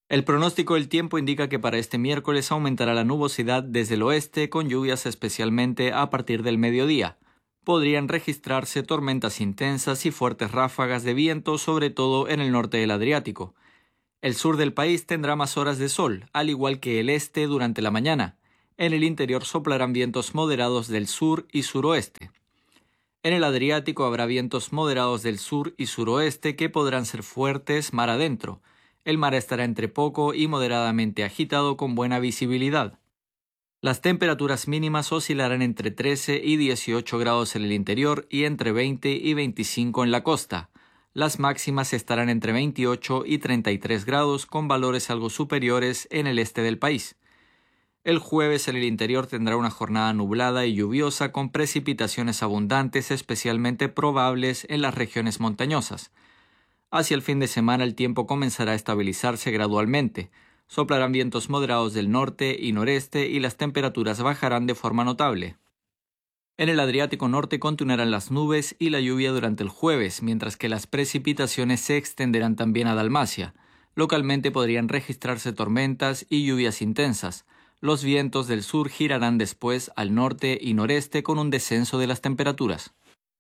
El pronóstico del tiempo indica que para este miércoles aumentará la nubosidad desde el oeste, con lluvias especialmente a partir del mediodía. Podrían registrarse tormentas intensas y fuertes ráfagas de viento, sobre todo en el norte del Adriático. El sur del país tendrá más horas de sol, al igual que el este durante la mañana. En el interior soplarán vientos moderados del sur y suroeste. En el Adriático habrá vientos moderados del sur y suroeste que podrán ser fuertes mar adentro. El mar estará entre poco y moderadamente agitado con buena visibilidad. Las temperaturas mínimas oscilarán entre 13 y 18 grados en el interior y entre 20 y 25 en la costa. Las máximas estarán entre 28 y 33 grados, con valores algo superiores en el este del país. El jueves en el interior tendrá una jornada nublada y lluviosa con precipitaciones abundantes, especialmente probables en las regiones montañosas. Hacia el fin de semana el tiempo comenzará a estabilizarse gradualmente. Soplarán vientos moderados del norte y noreste y las temperaturas bajarán de forma notable. En el Adriático norte continuarán las nubes y la lluvia durante el jueves, mientras que las precipitaciones se extenderán también a Dalmacia. Localmente podrían registrarse tormentas y lluvias intensas. Los vientos del sur girarán después al norte y noreste con un descenso de las temperaturas.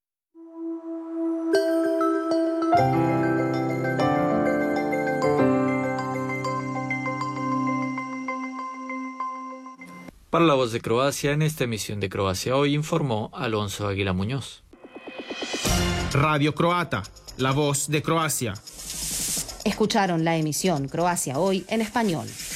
Para La Voz de Croacia, en esta emisión de Croacia Hoy, informó Alonso Águila Muñoz. Radio Croata, la voz de Croacia. Escucharon la emisión Croacia Hoy en español.